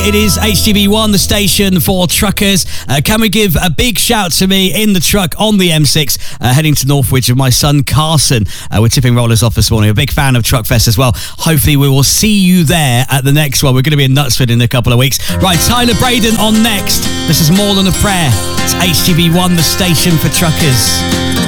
It is HGV1, the station for truckers. Can we give a big shout to me in the truck on the M6, heading to Northwich with my son Carson. We're tipping rollers off this morning. A big fan of Truckfest as well. Hopefully we will see you there at the next one. We're going to be in Knutsford in a couple of weeks. Right, Tyler Braden on next. This is More Than a Prayer. It's HGV1, the station for truckers.